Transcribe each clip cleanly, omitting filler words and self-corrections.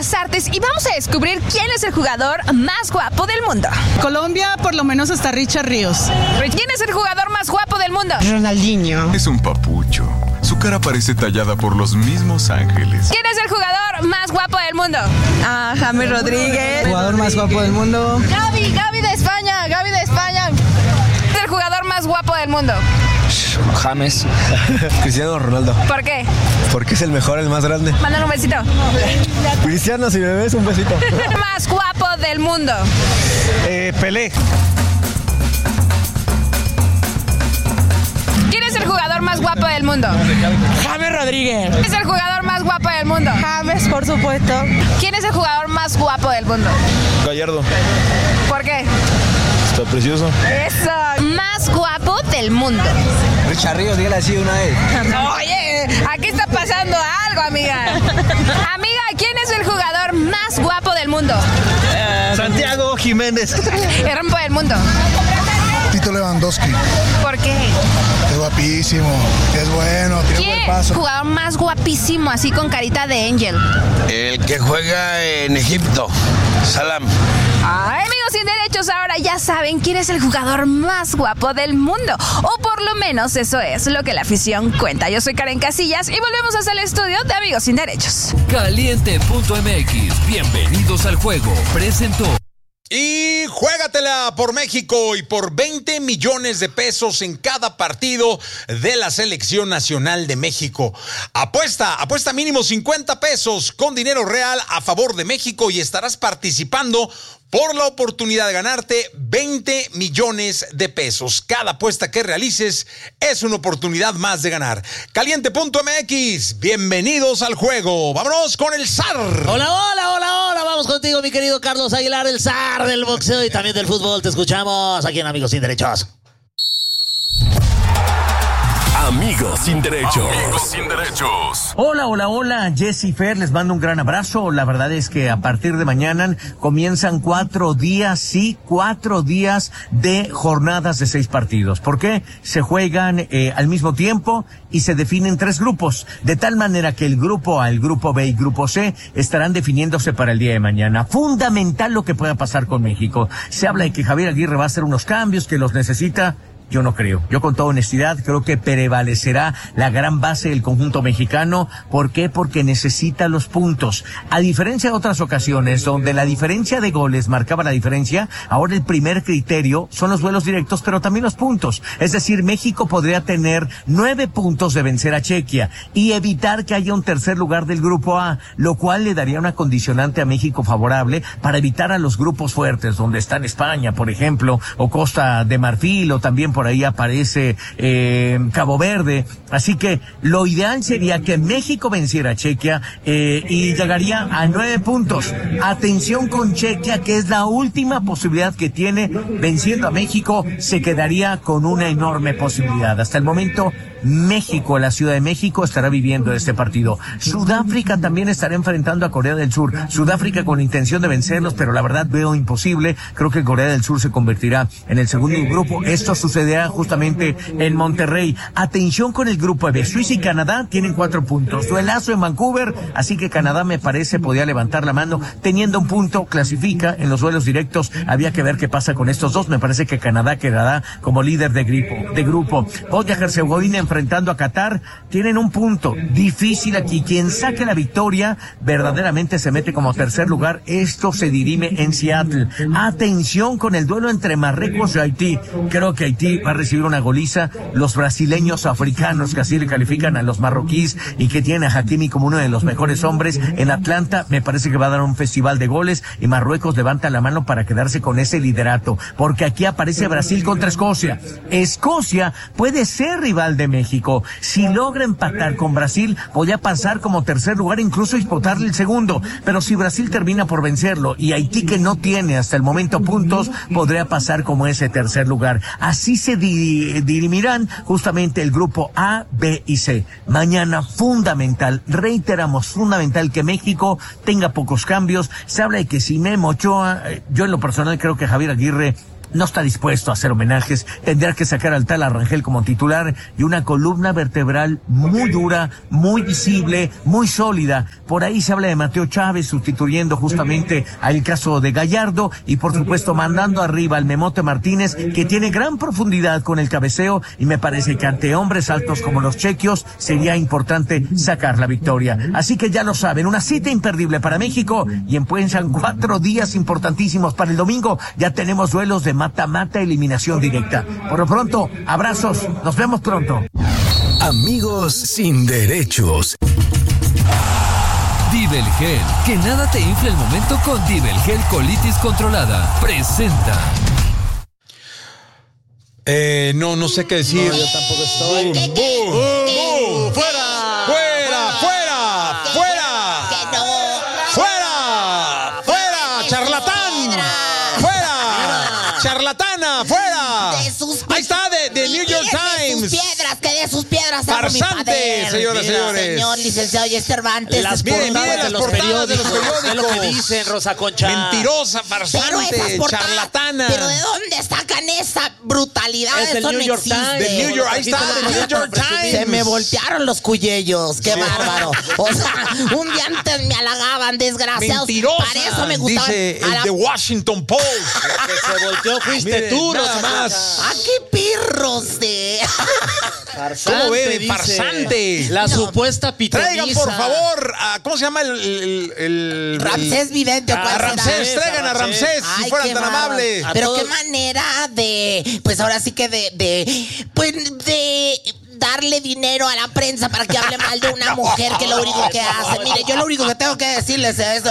las artes y vamos a descubrir quién es el jugador más guapo del mundo. Colombia, por lo menos hasta Richard Ríos. ¿Quién es el jugador más guapo del mundo? Ronaldinho. Es un papucho. Su cara parece tallada por los mismos ángeles. ¿Quién es el jugador más guapo del mundo? James Rodríguez. Jugador más guapo del mundo. Gaby de España. ¿Quién es el jugador más guapo del mundo? James. Cristiano Ronaldo. ¿Por qué? Porque es el mejor, el más grande. Mándale un besito. Cristiano, si me ves, un besito. Más guapo del mundo. Pelé. ¿Quién es el jugador más guapo del mundo? James Rodríguez. ¿Quién es el jugador más guapo del mundo? James, por supuesto. ¿Quién es el jugador más guapo del mundo? Gallardo. ¿Por qué? Está precioso. Eso. Más guapo del mundo. Richard Ríos, dígale así una vez. Oye, aquí está pasando algo, amiga. Amiga, ¿quién es el jugador más guapo del mundo? Santiago Jiménez. El rompo del mundo. Tito Lewandowski. ¿Por qué? Es guapísimo, es bueno, tiene ¿Quién buen paso. jugador más guapísimo, así con carita de Angel? El que juega en Egipto, Salam. Ay, amigos sin derechos, ahora ya saben quién es el jugador más guapo del mundo. O por lo menos eso es lo que la afición cuenta. Yo soy Karen Casillas y volvemos hasta el estudio de Amigos sin Derechos. Caliente.mx, bienvenidos al juego, presentó. Y juégatela por México y por 20 millones de pesos en cada partido de la Selección Nacional de México. Apuesta mínimo 50 pesos con dinero real a favor de México y estarás participando por la oportunidad de ganarte 20 millones de pesos. Cada apuesta que realices es una oportunidad más de ganar. Caliente.mx, bienvenidos al juego. Vámonos con el zar. Hola. Vamos contigo, mi querido Carlos Aguilar, el zar del boxeo y también del fútbol. Te escuchamos aquí en Amigos Sin Derechos. Amigos sin derechos. Amigos sin derechos. Hola, Jessy Fer, les mando un gran abrazo. La verdad es que a partir de mañana comienzan 4 días de jornadas de 6 partidos. ¿Por qué? Se juegan al mismo tiempo y se definen 3 grupos, de tal manera que el grupo A, el grupo B y grupo C estarán definiéndose para el día de mañana. Fundamental lo que pueda pasar con México. Se habla de que Javier Aguirre va a hacer unos cambios, que los necesita. Yo no creo. Yo con toda honestidad creo que prevalecerá la gran base del conjunto mexicano. ¿Por qué? Porque necesita los puntos. A diferencia de otras ocasiones donde la diferencia de goles marcaba la diferencia, ahora el primer criterio son los duelos directos, pero también los puntos. Es decir, México podría tener 9 puntos de vencer a Chequia y evitar que haya un tercer lugar del grupo A, lo cual le daría una condicionante a México favorable para evitar a los grupos fuertes, donde están España, por ejemplo, o Costa de Marfil, o también por ahí aparece Cabo Verde. Así que lo ideal sería que México venciera a Chequia y llegaría a 9 puntos. Atención con Chequia, que es la última posibilidad que tiene. Venciendo a México se quedaría con una enorme posibilidad. Hasta el momento México, la Ciudad de México, estará viviendo este partido. Sudáfrica también estará enfrentando a Corea del Sur. Sudáfrica con intención de vencerlos, pero la verdad veo imposible. Creo que Corea del Sur se convertirá en el segundo grupo. Esto sucederá justamente en Monterrey. Atención con el grupo B. Suiza y Canadá tienen 4 puntos. Duelazo en Vancouver, así que Canadá me parece podía levantar la mano. Teniendo un punto, clasifica en los duelos directos. Había que ver qué pasa con estos dos. Me parece que Canadá quedará como líder de grupo. Bosnia-Herzegovina enfrentando a Qatar, tienen un punto difícil aquí. Quien saque la victoria verdaderamente se mete como tercer lugar. Esto se dirime en Seattle. Atención con el duelo entre Marruecos y Haití. Creo que Haití va a recibir una goliza. Los brasileños africanos, que así le califican a los marroquíes y que tienen a Hakimi como uno de los mejores hombres en Atlanta, me parece que va a dar un festival de goles y Marruecos levanta la mano para quedarse con ese liderato, porque aquí aparece Brasil contra Escocia. Escocia puede ser rival de México. Si logra empatar con Brasil, podría pasar como tercer lugar, incluso disputarle el segundo. Pero si Brasil termina por vencerlo y Haití, que no tiene hasta el momento puntos, podría pasar como ese tercer lugar. Así se dirimirán justamente el grupo A, B y C. Mañana fundamental, reiteramos, fundamental que México tenga pocos cambios. Se habla de que si Memo Ochoa, yo en lo personal creo que Javier Aguirre no está dispuesto a hacer homenajes, tendrá que sacar al tal Arrangel como titular y una columna vertebral muy dura, muy visible, muy sólida. Por ahí se habla de Mateo Chávez sustituyendo justamente al caso de Gallardo y por supuesto mandando arriba al Memote Martínez, que tiene gran profundidad con el cabeceo, y me parece que ante hombres altos como los chequios sería importante sacar la victoria. Así que ya lo saben, una cita imperdible para México, y empiezan 4 días importantísimos para el domingo. Ya tenemos duelos de mata-mata, eliminación directa. Por lo pronto, abrazos, nos vemos pronto. Amigos sin derechos. Dibelgel, que nada te infle el momento con Dibelgel Colitis Controlada. Presenta. No sé qué decir. No, yo tampoco estoy. ¡Fuera! ¡Fuera! ¡Fuera! ¡Fuera! ¡Fuera! ¡Fuera! ¡Charlatán! ¡Fuera! ¡Charlatana! ¡Fuera! Ahí está, de New York Times. De sus piedras. Farsante, señoras y señores. Señor licenciado Yester Cervantes. Las portadas de los periódicos. Es lo que dicen, Rosa Concha. Mentirosa, farsante, charlatana. ¿Pero de dónde sacan esa brutalidad? Es del Eso New no York existe. Times. De New York, ahí está, de New York Times. Se me voltearon los cuyellos, qué bárbaro. O sea, un día antes me halagaban, desgraciados. Mentirosa, para eso me gustaban. dice el The Washington Post. Que se volteó fuiste Miren, tú, nada Rosa más. ¡Ah, qué pirros de! Farsante, ¿Cómo ven? dice. Farsante. La supuesta pitoniza. Traigan, por favor, ¿cómo se llama el Ramsés Vidente. a Ramsés, traigan a Ramsés, si fueran tan amables. Pero qué manera de, pues ahora sí que de darle dinero a la prensa para que hable mal de una mujer que lo único que hace. Mire, yo lo único que tengo que decirles es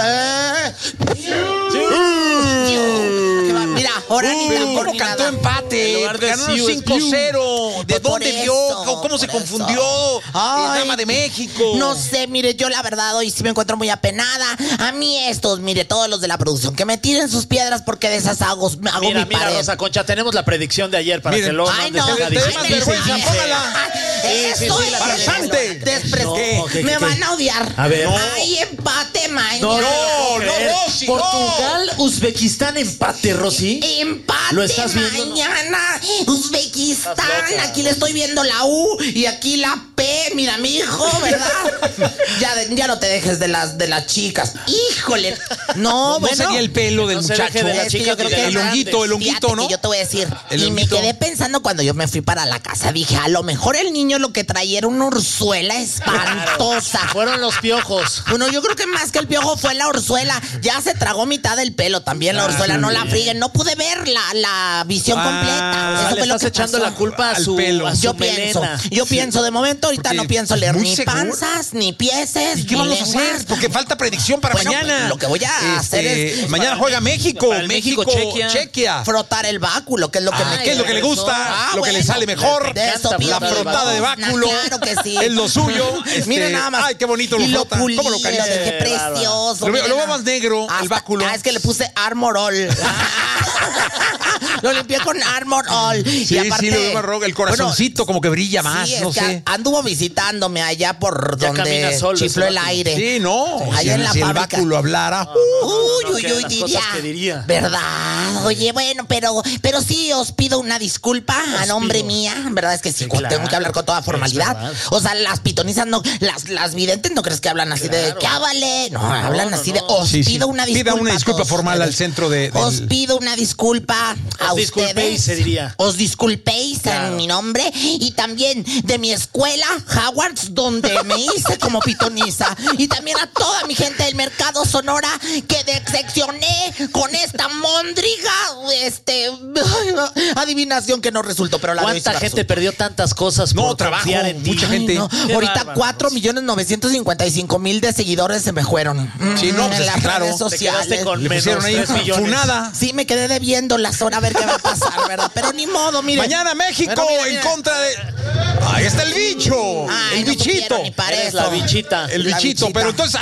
mira, ahora ni tan ¿Cómo cantó empate? Ganó 5-0. ¿De dónde vio? ¿Cómo se confundió? Dama de México. No sé, mire, yo la verdad hoy sí me encuentro muy apenada. A mí estos, mire, todos los de la producción, que me tiren sus piedras porque de esas hago mi Mira, pared. Rosa Concha, tenemos la predicción de ayer para que luego Ay, mandes no, una te edición. más vergüenza, póngala. Farsante. Me van a odiar. A ver. Ay, empate mañana. No, Rosy, no. Portugal, Uzbekistán, empate, Rosy. Empate ¿Lo estás viendo? mañana. Uzbekistán. Aquí le estoy viendo la U y aquí la P. Mira, mi hijo, ¿verdad? ya no te dejes de las chicas. Híjole. No, bueno. sería el pelo del No se muchacho. deje de la Es que chica yo creo ni de que el las honguito, grandes. Fíjate ¿no? que yo te voy a decir. El Y me honguito. quedé pensando cuando yo me fui para la casa. Dije, a lo mejor el niño lo que traía era una orzuela espantosa. Fueron los piojos. Bueno, yo creo que más que el piojo fue la orzuela. Ya se tragó mitad del pelo también la orzuela. No la friguen. No pude ver la visión completa. Eso le fue lo estás que echando pasó. la culpa a Al su, pelo. a su Yo melena. pienso de momento, ahorita Porque no pienso leer muy ni seguro. panzas, ni pieses, ¿Y qué ni vamos a lenguas. hacer? Porque falta predicción para Bueno, mañana. pues, lo que voy a hacer es mañana juega México. para el México, Chequia. frotar el báculo, que es lo que me ¿Qué es lo que le gusta? Lo que le sale mejor. De eso pido La mi frotada de voz. báculo. Claro que sí. Es lo suyo. Miren nada más. Ay, qué bonito lo Y lo frota. pulí, ¿Cómo lo qué caliente? precioso. Lo veo miren nada más negro, el báculo. Es que le puse Armor All. Lo limpié con Armor All. Sí, y aparte, lo veo más rojo. El corazoncito como que brilla más, sí, no es que sé. anduvo visitándome allá por Ya donde camina solo chifló ese el báculo. aire. Sí, no. Allá en la si el fábrica. báculo hablara. Uy, las cosas que diría. ¿Verdad? Oye, bueno, pero sí os pido una disculpa a nombre mía. ¿Verdad? Es que sí, claro. tengo que hablar con toda formalidad. verdad. O sea, las pitonizas no, las videntes no crees que hablan así de que vale. No, hablan así de os Sí, sí. pido una disculpa. Pida una a disculpa todos formal ustedes. al centro de. Os pido una disculpa a Os disculpéis, ustedes. se diría. Os disculpéis Claro. en mi nombre y también de mi escuela, Howards, donde me hice como pitoniza. Y también a toda mi gente del mercado Sonora que decepcioné con esta móndriga, adivinación que no resultó, pero la de hoy sí ¿Cuánta va a gente resultar. perdió tantas cosas No, por trabajo, confiar en ti? mucha gente. No, Qué ahorita bárbaro. 4.955.000 de seguidores se me fueron. Sí, no, pues en es las que claro. redes Te quedaste sociales. con Le menos pusieron ahí 3 millones. funada. Sí, me quedé debiendo la zona a ver qué va a pasar, ¿verdad? Pero ni modo, mire. Mañana México Pero mira, en mira. contra de. Ahí está el bicho. Ay, el no bichito. supieron ni para Eres eso. la bichita. El La bichito. bichita. Pero entonces, a ver,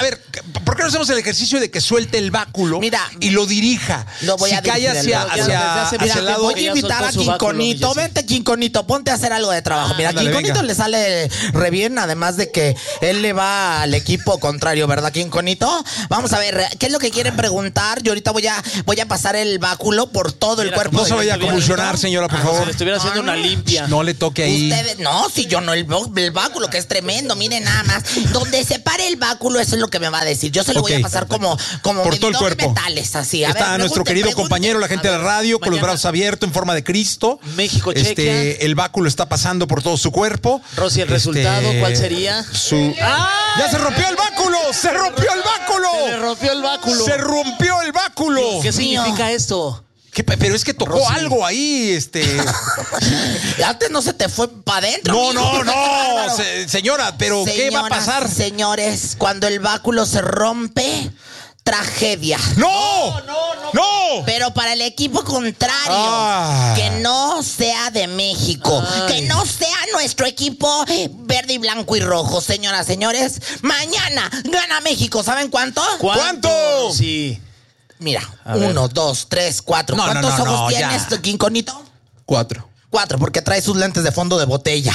¿por qué no hacemos el ejercicio de que suelte el báculo y lo dirija? Lo voy a cae dirigir hacia el lado. Voy a invitar a Quinconito. Vente, Quinconito, ponte a hacer algo de trabajo. Mira, ándale, Quinconito venga. le sale re bien, además de que él le va al equipo contrario, ¿verdad, Quinconito? Vamos a ver, ¿qué es lo que quieren preguntar? Yo ahorita voy a pasar el báculo por todo el cuerpo. No se vaya a convulsionar, señora, por favor. Si le estuviera haciendo una limpia. No le toque ahí. Ustedes, no, si yo no, el báculo que es tremendo, miren nada más. Donde se pare el báculo, eso es lo que me va a decir. Yo se lo voy a pasar como por todo el cuerpo. metales, así. Está nuestro querido compañero, la gente de la radio, con los brazos abiertos en forma de Cristo. México, Chequia. El báculo está pasando por todo su cuerpo. Rosy, el resultado, ¿cuál sería? ¡Ya se rompió el báculo! ¡Se rompió el báculo! Se le rompió el báculo. ¡Se rompió el báculo! ¿Qué significa esto? Pero es que tocó Rosy. algo ahí, Antes no se te fue para adentro. No, señora, pero ¿qué va a pasar? Señores, cuando el báculo se rompe, tragedia. ¡No! Pero para el equipo contrario, que no sea de México, que no sea nuestro equipo verde y blanco y rojo, señoras, señores. Mañana gana México. ¿Saben cuánto? ¿Cuánto? Sí. Mira, 1, 2, 3, 4. ¿Cuántos ojos tienes, Quinconito? 4. 4, porque trae sus lentes de fondo de botella.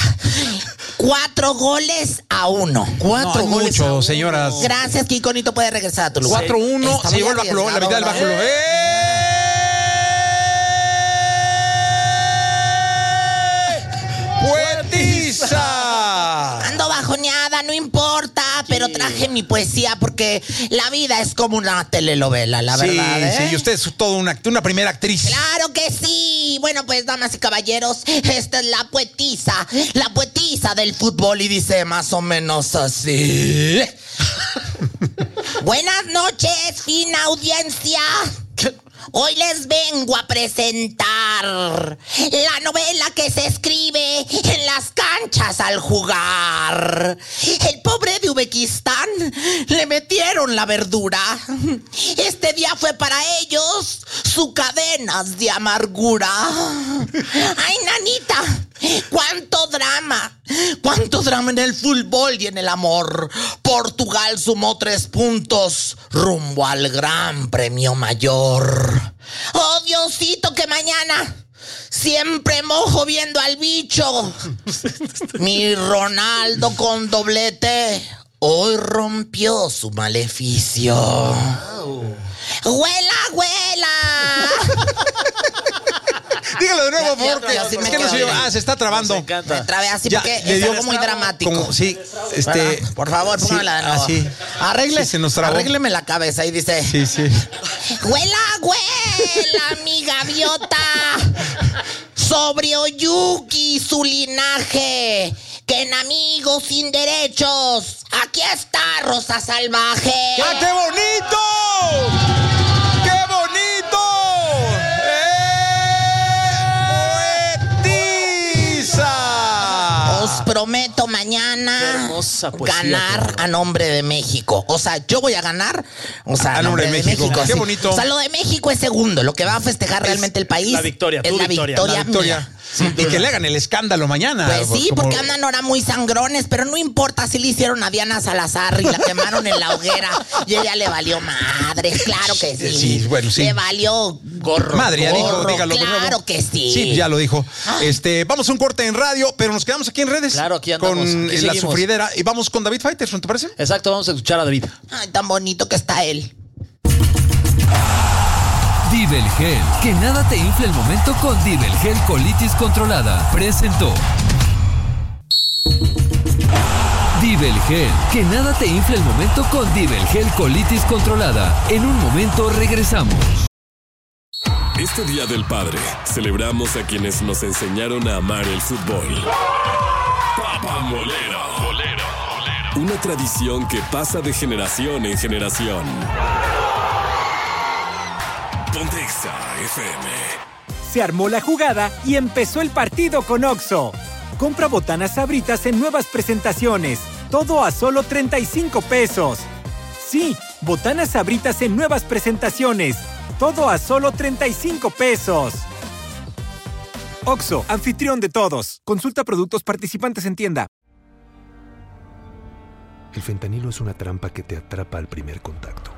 4-1. 4 goles. Mucho, señoras. Gracias, Quinconito. Puede regresar a tu lugar. 4-1. Está Se llevó muy el báculo, la mitad del arriesgado, báculo. ¡Poetisa! Ando bajoneada, no importa, pero traje mi poesía porque la vida es como una telenovela, la verdad, ¿eh? Sí, y usted es toda una primera actriz. ¡Claro que sí! Bueno, pues, damas y caballeros, esta es la poetisa del fútbol y dice más o menos así. Buenas noches, fina audiencia. Hoy les vengo a presentar la novela que se escribe en las canchas al jugar. El pobre de Uzbekistán le metieron la verdura. Este día fue para ellos su cadenas de amargura. ¡Ay, nanita! ¡Cuánto drama! ¡Cuánto drama en el fútbol y en el amor! Portugal sumó 3 puntos rumbo al Gran Premio Mayor. ¡Oh, Diosito, que mañana siempre mojo viendo al bicho! Mi Ronaldo con doblete hoy rompió su maleficio. ¡Huela, huela! Dígalo de nuevo, por favor. Ya, sí me Es que no se quedo lleva. bien. Se está trabando. Nos encanta. Me trabé así Ya, porque le es dio algo muy dramático. Como, sí, ¿Verdad? Por favor, póngamela de nuevo. así. Arregle, Sí, se nos trabó. arrégleme la cabeza y dice: Sí. ¡Huela, huela, mi gaviota! Sobre Oyuki y su linaje, que en Amigos Sin Derechos, aquí está Rosa Salvaje. ¡Ah, qué bonito! ¡Qué bonito! ¡Poetisa! Os prometo mañana Qué hermosa poesía, ganar a nombre de México. O sea, yo voy a ganar, o sea, A nombre de México. Qué sí. bonito. O sea, lo de México es segundo. Lo que va a festejar realmente el país la victoria, es tu la victoria. victoria, La victoria. mía. Y que le hagan el escándalo mañana. Pues sí, como- porque andan ahora muy sangrones, pero no importa si le hicieron a Diana Salazar y la quemaron en la hoguera y ella le valió madre, claro que sí. Sí, bueno, sí. Le valió gorro. Madre, ya dijo, gorro, dígalo de nuevo. claro que sí. Sí, ya lo dijo. Vamos a un corte en radio, pero nos quedamos aquí en redes. Claro, aquí andamos, Con aquí la seguimos. sufridera. Y vamos con David Faitelson, ¿te parece? Exacto, vamos a escuchar a David. Ay, tan bonito que está él. Dibelgel, que nada te infle el momento con Dibelgel Colitis Controlada. Presentó. Dibelgel, que nada te infle el momento con Dibelgel Colitis Controlada. En un momento regresamos. Este Día del Padre, celebramos a quienes nos enseñaron a amar el fútbol. Papamolero. Una tradición que pasa de generación en generación. Ponte Exa FM. Se armó la jugada y empezó el partido con Oxxo. Compra botanas Sabritas en nuevas presentaciones. Todo a solo 35 pesos. Sí, botanas Sabritas en nuevas presentaciones. Todo a solo 35 pesos. Oxxo, anfitrión de todos. Consulta productos participantes en tienda. El fentanilo es una trampa que te atrapa al primer contacto.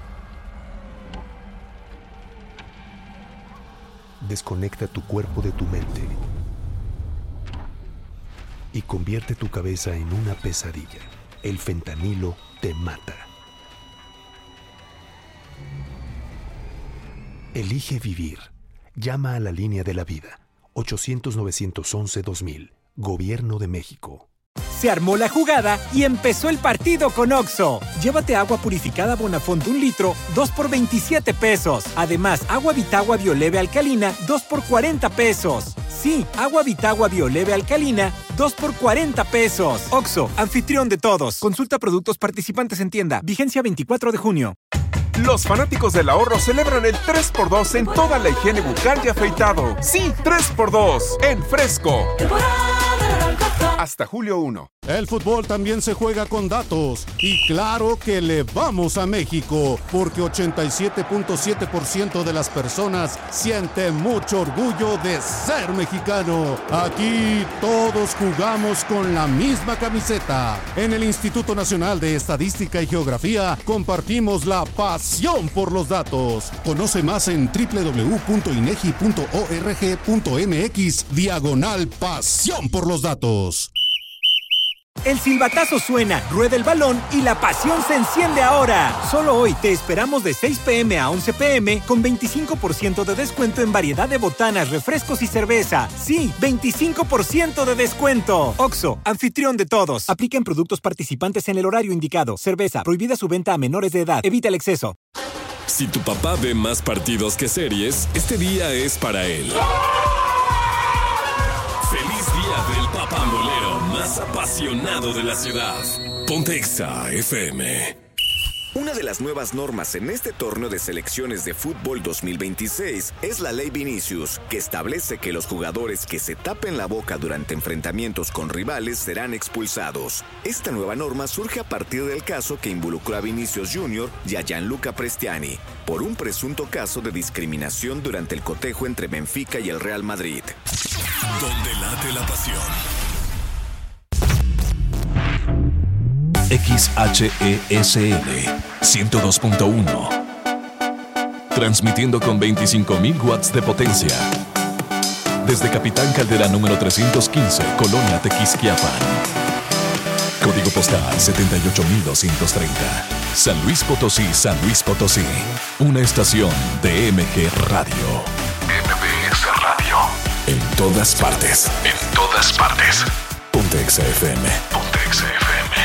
Desconecta tu cuerpo de tu mente y convierte tu cabeza en una pesadilla. El fentanilo te mata. Elige vivir. Llama a la línea de la vida. 800-911-2000. Gobierno de México. Se armó la jugada y empezó el partido con Oxxo. Llévate agua purificada Bonafont 1 litro, 2 por 27 pesos. Además, agua Vitagua Bioleve Alcalina, 2 por 40 pesos. Sí, agua Vitagua Bioleve Alcalina, 2 por 40 pesos. Oxxo, anfitrión de todos. Consulta productos participantes en tienda. Vigencia 24 de junio. Los fanáticos del ahorro celebran el 3x2 en toda la higiene bucal y afeitado. Sí, 3x2 en Fresco. Hasta julio 1. El fútbol también se juega con datos. Y claro que le vamos a México, porque 87.7% de las personas siente mucho orgullo de ser mexicano. Aquí todos jugamos con la misma camiseta. En el Instituto Nacional de Estadística y Geografía compartimos la pasión por los datos. Conoce más en www.inegi.org.mx/pasión por los datos. El silbatazo suena, rueda el balón y la pasión se enciende ahora. Solo hoy te esperamos de 6 p.m. a 11 p.m. con 25% de descuento en variedad de botanas, refrescos y cerveza. Sí, 25% de descuento. Oxxo, anfitrión de todos. Aplica en productos participantes en el horario indicado. Cerveza, prohibida su venta a menores de edad. Evita el exceso. Si tu papá ve más partidos que series, este día es para él. ¡Feliz día del papambolero más apasionado de la ciudad! Ponte Exa FM. Una de las nuevas normas en este torneo de selecciones de fútbol 2026 es la Ley Vinicius, que establece que los jugadores que se tapen la boca durante enfrentamientos con rivales serán expulsados. Esta nueva norma surge a partir del caso que involucró a Vinicius Jr. y a Gianluca Prestiani por un presunto caso de discriminación durante el cotejo entre Benfica y el Real Madrid. Donde late la pasión. XHESL 102.1. Transmitiendo con 25.000 watts de potencia. Desde Capitán Caldera número 315, Colonia Tequisquiapan. Código postal 78230. San Luis Potosí, San Luis Potosí. Una estación de MG Radio. MBS Radio. En todas partes. En todas partes. Ponte Exa FM. Ponte Exa FM.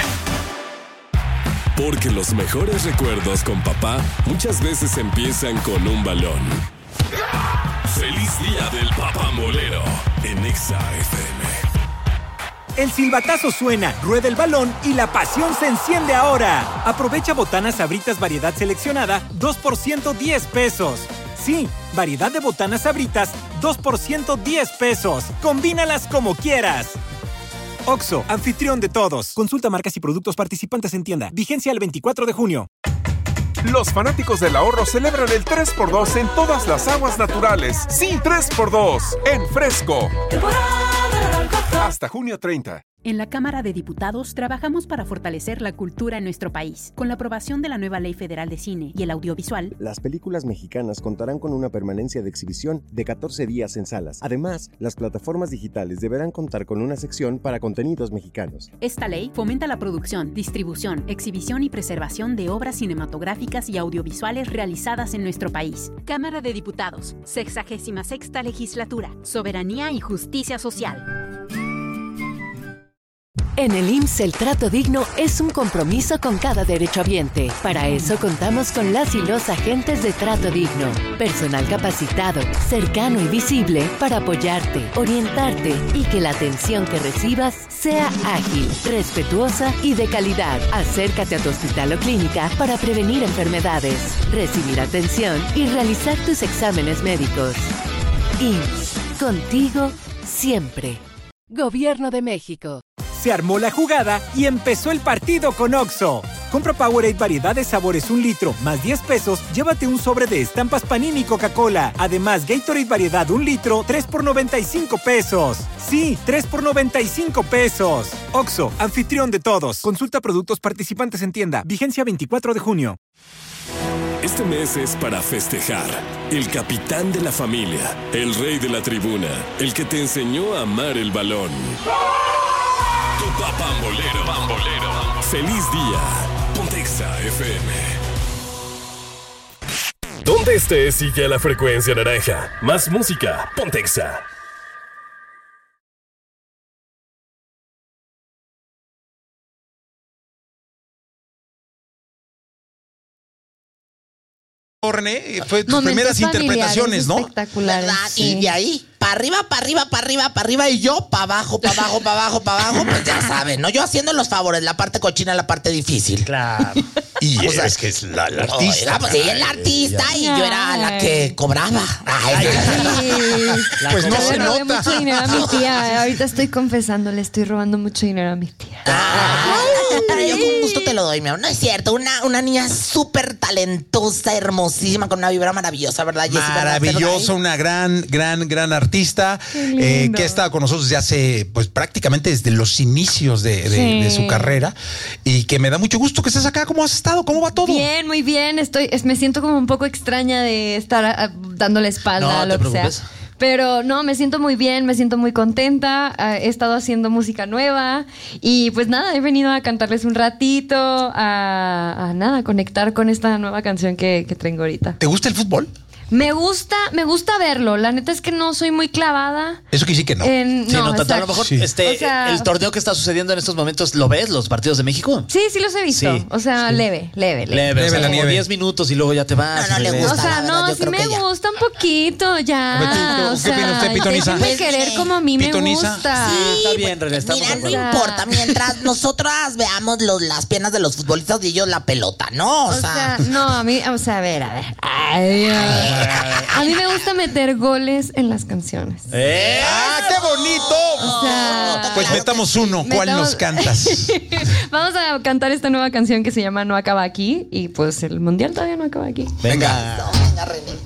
Porque los mejores recuerdos con papá muchas veces empiezan con un balón. ¡Feliz día del papambolero! En Exa FM. El silbatazo suena, rueda el balón y la pasión se enciende ahora. Aprovecha botanas Sabritas variedad seleccionada, 2 por 110 pesos. Sí, variedad de botanas Sabritas, 2 por 110 pesos. Combínalas como quieras. Oxxo, anfitrión de todos. Consulta marcas y productos participantes en tienda. Vigencia el 24 de junio. Los fanáticos del ahorro celebran el 3x2 en todas las aguas naturales. Sí, 3x2 en Fresco. Hasta junio 30. En la Cámara de Diputados trabajamos para fortalecer la cultura en nuestro país. Con la aprobación de la nueva Ley Federal de Cine y el Audiovisual, las películas mexicanas contarán con una permanencia de exhibición de 14 días en salas. Además, las plataformas digitales deberán contar con una sección para contenidos mexicanos. Esta ley fomenta la producción, distribución, exhibición y preservación de obras cinematográficas y audiovisuales realizadas en nuestro país. Cámara de Diputados, 66ª Legislatura, Soberanía y Justicia Social. En el IMSS el trato digno es un compromiso con cada derechohabiente. Para eso contamos con las y los agentes de trato digno. Personal capacitado, cercano y visible para apoyarte, orientarte y que la atención que recibas sea ágil, respetuosa y de calidad. Acércate a tu hospital o clínica para prevenir enfermedades, recibir atención y realizar tus exámenes médicos. IMSS, contigo siempre. Gobierno de México. Se armó la jugada y empezó el partido con Oxxo. Compra Powerade variedad de sabores 1 litro, más 10 pesos, llévate un sobre de estampas Panini Coca-Cola. Además, Gatorade variedad 1 litro, 3 por 95 pesos. Sí, 3 por 95 pesos. Oxxo, anfitrión de todos. Consulta productos participantes en tienda. Vigencia 24 de junio. Este mes es para festejar. El capitán de la familia, el rey de la tribuna, el que te enseñó a amar el balón. Tu papambolero. Feliz día. Ponte Exa FM. Donde estés, sigue a la frecuencia naranja. Más música. Ponte Exa. Fue tus primeras interpretaciones, ¿no? Espectaculares. Sí. Y de ahí, para arriba, y yo para abajo, pues ya saben, ¿no? Yo haciendo los favores, la parte cochina, la parte difícil. Claro. Y es que es la artista. Pues ella es la artista y yo era la que cobraba. Pues no se nota. Mucho dinero a mi tía. Ahorita estoy confesando, le estoy robando mucho dinero a mi tía. Yo con gusto te lo doy, mi amor. No es cierto, una niña súper talentosa, hermosísima, con una vibra maravillosa, ¿verdad, Jessy? Maravillosa, una gran artista que ha estado con nosotros desde hace, pues prácticamente desde los inicios de su carrera, y que me da mucho gusto que estés acá. ¿Cómo has estado? ¿Cómo va todo? Bien, muy bien. Me siento como un poco extraña de estar dándole espalda a lo que sea. Pero no, me siento muy bien, me siento muy contenta. He estado haciendo música nueva y pues nada, he venido a cantarles un ratito, a conectar con esta nueva canción que traigo ahorita. ¿Te gusta el fútbol? Me gusta verlo. La neta es que no soy muy clavada. Eso que sí que no. A lo mejor el torneo que está sucediendo en estos momentos, ¿lo ves? ¿Los partidos de México? Sí, los he visto. Sí, o sea, leve. O sea, como 10 minutos y luego ya te vas. No le gusta. O sea, sí me gusta un poquito ya. ¿Qué opina usted, Pitonisa? Déjenme querer como a mí me gusta. Sí, está bien, René. Mira, no importa. Mientras nosotras veamos las piernas de los futbolistas y ellos la pelota, ¿no? O sea, no, a mí, o sea, a ver. A mí me gusta meter goles en las canciones. ¡Ah, qué bonito! O sea, pues metamos uno. ¿Cuál nos cantas? Vamos a cantar esta nueva canción que se llama No Acaba Aquí. Y pues el mundial todavía no acaba aquí. Venga, René.